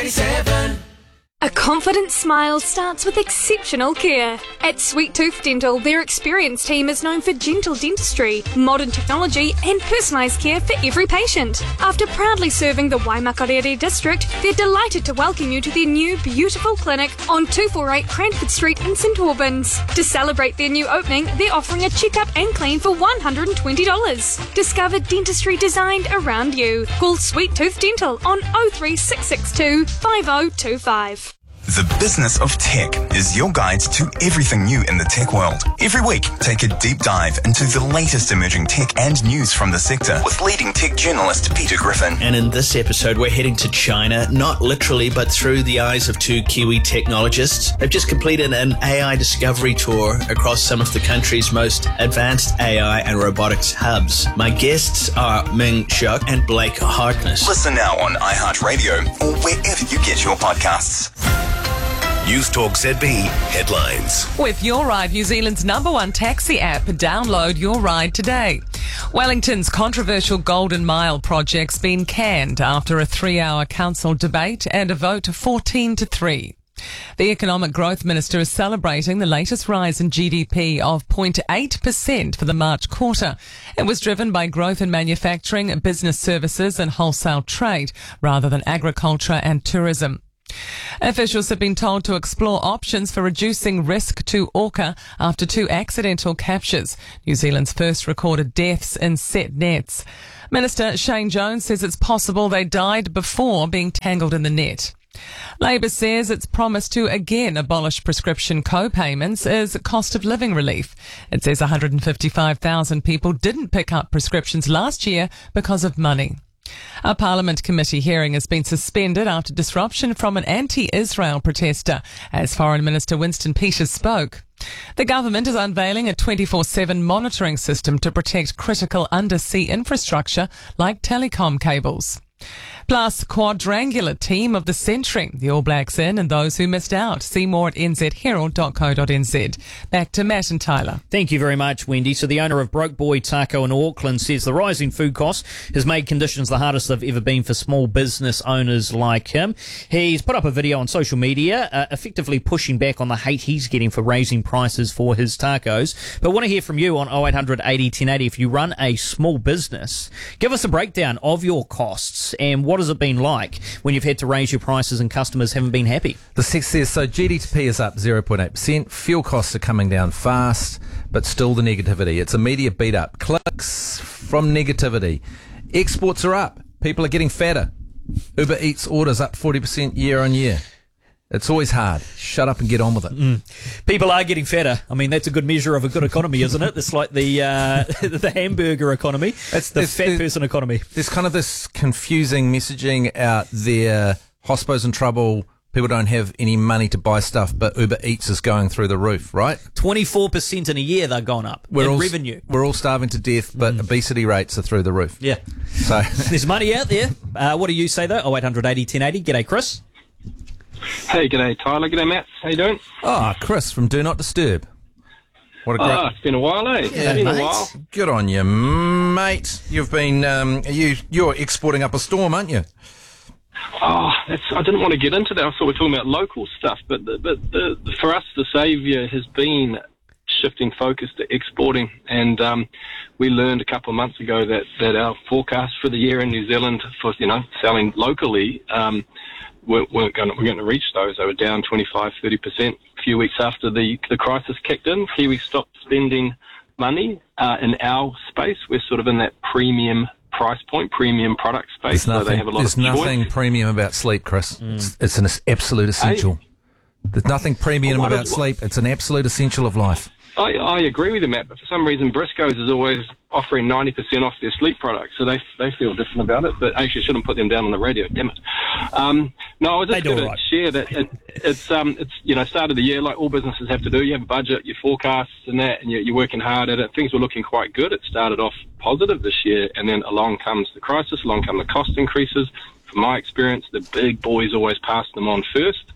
87. A confident smile starts with exceptional care. At Sweet Tooth Dental, their experienced team is known for gentle dentistry, modern technology and personalised care for every patient. After proudly serving the Waimakarere district, they're delighted to welcome you to their new beautiful clinic on 248 Cranford Street in St Albans. To celebrate their new opening, they're offering a checkup and clean for $120. Discover dentistry designed around you. Call Sweet Tooth Dental on 03662 5025. The Business of Tech is your guide to everything new in the tech world. Every week, take a deep dive into the latest emerging tech and news from the sector with leading tech journalist Peter Griffin. And in this episode, we're heading to China, not literally, but through the eyes of two Kiwi technologists. They've just completed an AI discovery tour across some of the country's most advanced AI and robotics hubs. My guests are Ming Shuk and Blake Harkness. Listen now on iHeartRadio or wherever you get your podcasts. News Talk ZB headlines. With Your Ride, New Zealand's #1 taxi app, download Your Ride today. Wellington's controversial Golden Mile project's been canned after a 3-hour council debate and a vote 14-3. The Economic Growth Minister is celebrating the latest rise in GDP of 0.8% for the March quarter. It was driven by growth in manufacturing, business services and wholesale trade, rather than agriculture and tourism. Officials have been told to explore options for reducing risk to orca after 2 accidental captures, New Zealand's first recorded deaths in set nets. Minister Shane Jones says it's possible they died before being tangled in the net. Labor says its promise to again abolish prescription co-payments is cost of living relief. It says 155,000 people didn't pick up prescriptions last year because of money. A Parliament committee hearing has been suspended after disruption from an anti-Israel protester, as Foreign Minister Winston Peters spoke. The government is unveiling a 24/7 monitoring system to protect critical undersea infrastructure like telecom cables. Plus, quadrangular team of the century, the All Blacks in and those who missed out. See more at nzherald.co.nz. Back to Matt and Tyler. Thank you very much, Wendy. So the owner of Broke Boy Taco in Auckland says the rising food costs has made conditions the hardest they've ever been for small business owners like him. He's put up a video on social media, effectively pushing back on the hate he's getting for raising prices for his tacos. But I want to hear from you on 0800 80 1080. If you run a small business, give us a breakdown of your costs and what has it been like when you've had to raise your prices and customers haven't been happy? The text says, so GDP is up 0.8%. Fuel costs are coming down fast, but still the negativity. It's a media beat up. Clicks from negativity. Exports are up. People are getting fatter. Uber Eats orders up 40% year on year. It's always hard. Shut up and get on with it. People are getting fatter. I mean, that's a good measure of a good economy, isn't it? It's like the the hamburger economy. It's the fat person economy. There's kind of this confusing messaging out there. Hospo's in trouble. People don't have any money to buy stuff, but Uber Eats is going through the roof, right? 24% in a year they've gone up in revenue. We're all starving to death, but obesity rates are through the roof. Yeah. So there's money out there. What do you say, though? 0800 80 1080. G'day, Chris. Hey, g'day Tyler, g'day Matt, how you doing? Chris from Do Not Disturb. What a great... it's been a while, eh? Yeah, it's been a while. Good on you, mate. You've been, you're exporting up a storm, aren't you? I didn't want to get into that. I thought we were talking about local stuff, but for us, the saviour has been shifting focus to exporting, and we learned a couple of months ago that our forecast for the year in New Zealand for selling locally we're going to reach those. They were down 25-30% a few weeks after the crisis kicked in. Kiwis stopped spending money in our space. We're sort of in that premium price point, premium product space, so they have a lot of choice. There's nothing premium about sleep, Chris. It's an absolute essential. There's nothing premium about sleep. It's an absolute essential of life. I agree with you, Matt, but for some reason Briscoe's is always offering 90% off their sleep products, so they feel different about it, but actually shouldn't put them down on the radio, damn it. No, I was just going to share that it's start of the year, like all businesses have to do. You have a budget, your forecasts and that, and you're working hard at it. Things were looking quite good. It started off positive this year, and then along comes the crisis, along come the cost increases. From my experience, the big boys always pass them on first.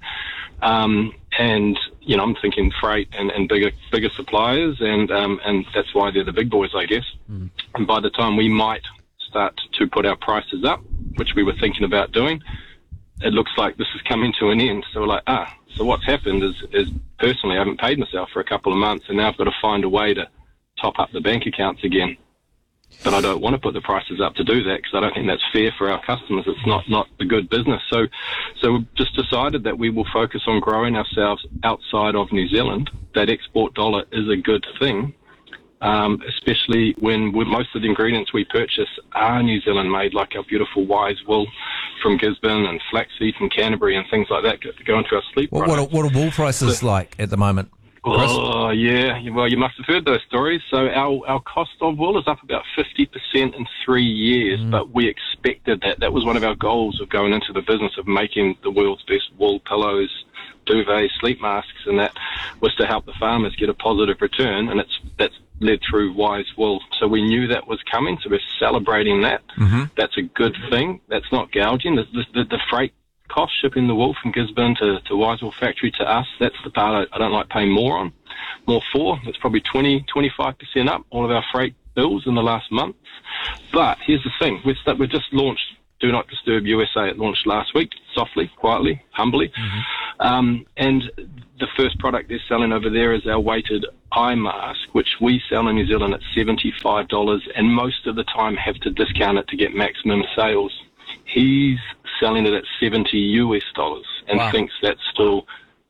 And I'm thinking freight and bigger suppliers, and that's why they're the big boys, I guess. And by the time we might start to put our prices up, which we were thinking about doing, it looks like this is coming to an end. So we're like, so what's happened is personally I haven't paid myself for a couple of months, and now I've got to find a way to top up the bank accounts again. But I don't want to put the prices up to do that because I don't think that's fair for our customers. It's not a good business. So we've just decided that we will focus on growing ourselves outside of New Zealand. That export dollar is a good thing, especially when most of the ingredients we purchase are New Zealand made, like our beautiful Wise wool from Gisborne and flaxseed from Canterbury and things like that to go into our sleep products. What are wool prices like at the moment? Chris? Oh, yeah. Well, you must have heard those stories. So our cost of wool is up about 50% in 3 years, but we expected that. That was one of our goals of going into the business of making the world's best wool pillows, duvets, sleep masks, and that was to help the farmers get a positive return, and that's led through Wise wool. So we knew that was coming, so we're celebrating that. That's a good thing. That's not gouging. The freight cost shipping the wool from Gisborne to Wise wool factory to us, that's the part I don't like paying more for. It's probably 20-25% up, all of our freight bills in the last month. But here's the thing, we've just launched Do Not Disturb USA. It launched last week, softly, quietly, humbly. And the first product they're selling over there is our weighted eye mask, which we sell in New Zealand at $75, and most of the time have to discount it to get maximum sales. He's selling it at $70 and thinks that's still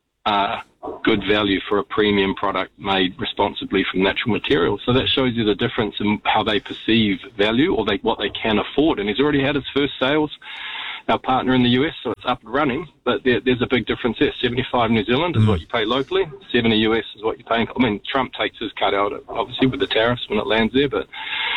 good value for a premium product made responsibly from natural materials. So that shows you the difference in how they perceive value, or what they can afford. And he's already had his first sales, our partner in the US, so it's up and running. But there's a big difference there. 75 New Zealand is what you pay locally. 70 US is what you pay. I mean, Trump takes his cut out, obviously, with the tariffs when it lands there, but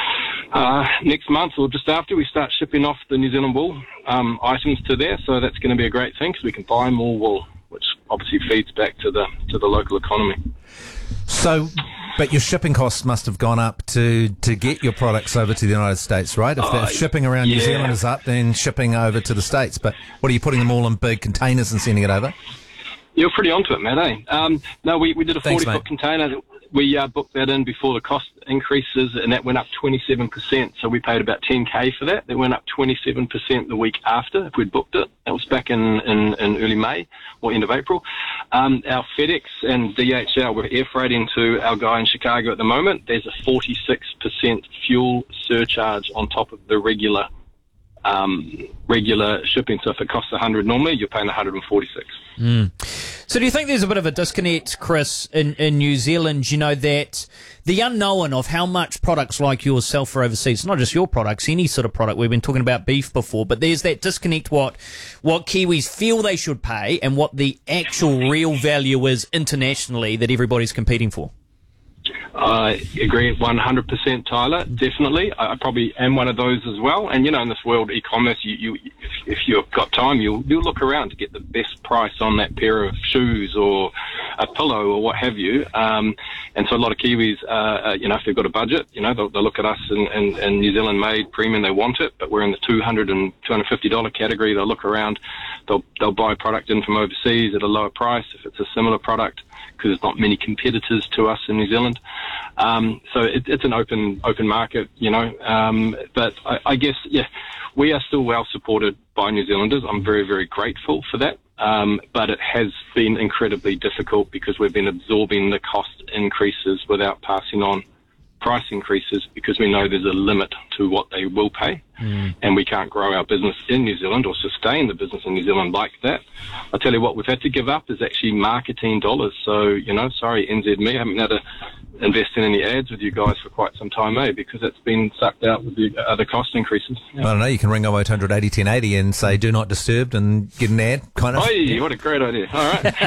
next month or just after, we start shipping off the New Zealand wool items to there, so that's going to be a great thing because we can buy more wool, which obviously feeds back to the local economy. So, but your shipping costs must have gone up to get your products over to the United States, right? If shipping around New Zealand is up, then shipping over to the States. But what are you putting them all in big containers and sending it over? You're pretty onto it, Matt, eh? No, we did a 40-foot container. We booked that in before the cost increases, and that went up 27%. So we paid about $10K for that. That went up 27% the week after if we'd booked it. That was back in early May or end of April. Our FedEx and DHL, we're air freighting to our guy in Chicago at the moment. There's a 46% fuel surcharge on top of the regular shipping. So if it costs $100 normally, you're paying $146. So do you think there's a bit of a disconnect, Chris, in New Zealand, that the unknown of how much products like yours sell for overseas, not just your products, any sort of product, we've been talking about beef before, but there's that disconnect what Kiwis feel they should pay and what the actual real value is internationally that everybody's competing for? I agree 100%, Tyler. Definitely. I probably am one of those as well. And, in this world of e-commerce, if you've got time, you'll look around to get the best price on that pair of shoes or a pillow or what have you. And so a lot of Kiwis, if they've got a budget, they'll look at us and New Zealand made premium, they want it, but we're in the $200 and $250 category. They'll look around, they'll buy product in from overseas at a lower price if it's a similar product, because there's not many competitors to us in New Zealand. So it's an open market, but I guess, we are still well supported by New Zealanders. I'm very, very grateful for that. But it has been incredibly difficult because we've been absorbing the cost increases without passing on price increases, because we know there's a limit to what they will pay, and we can't grow our business in New Zealand or sustain the business in New Zealand like that. I'll tell you what we've had to give up is actually marketing dollars. So, sorry, NZME, I haven't had to invest in any ads with you guys for quite some time, because it's been sucked out with the other cost increases. I don't know, you can ring 0800 80 1080 and say do not disturb and get an ad, kind of. Oh, what a great idea. All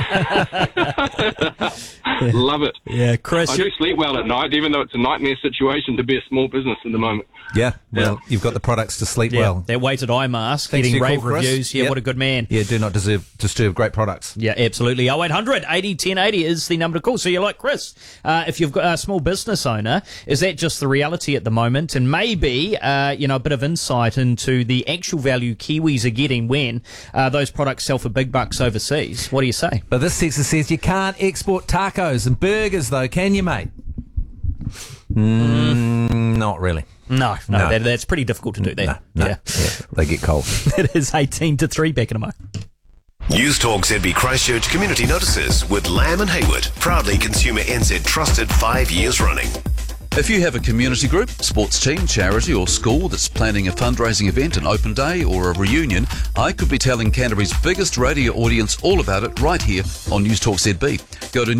right. Love it. Yeah, Chris. I do sleep well at night, even though it's a nightmare situation to be a small business at the moment. Yeah, well, you've got the products to sleep well. That weighted eye mask, getting rave reviews. Yeah, what a good man. Yeah, do not disturb great products. Yeah, absolutely. 0800 80 1080 is the number to call. So you're like Chris. If you've got a small business owner, is that just the reality at the moment? And maybe, a bit of insight into the actual value Kiwis are getting when those products sell for big bucks overseas. What do you say? But this texter says you can't export tacos and burgers, though, can you, mate? No, Not really. No. That's pretty difficult to do that. No. Yeah. They get cold. It is 18-3, back in a moment. News Talk ZB Christchurch Community Notices with Lamb and Hayward, proudly Consumer NZ trusted 5 years running. If you have a community group, sports team, charity or school that's planning a fundraising event, an open day or a reunion, I could be telling Canterbury's biggest radio audience all about it right here on News Talk ZB. Go to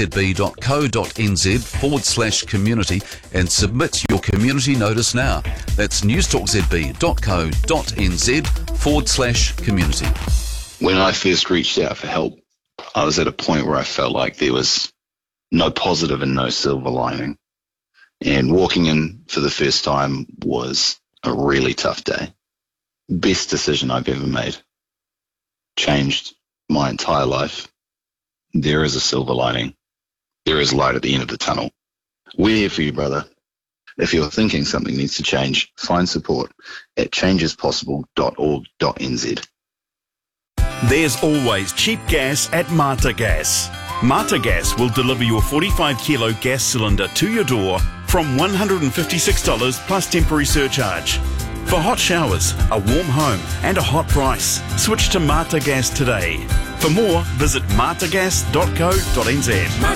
newstalkzb.co.nz/community and submit your community notice now. That's newstalkzb.co.nz/community. When I first reached out for help, I was at a point where I felt like there was no positive and no silver lining. And walking in for the first time was a really tough day. Best decision I've ever made. Changed my entire life. There is a silver lining. There is light at the end of the tunnel. We're here for you, brother. If you're thinking something needs to change, find support at changespossible.org.nz. There's always cheap gas at Mata Gas. Mata Gas will deliver your 45-kilo gas cylinder to your door from $156 plus temporary surcharge. For hot showers, a warm home and a hot price, switch to Mata Gas today. For more, visit matagas.co.nz.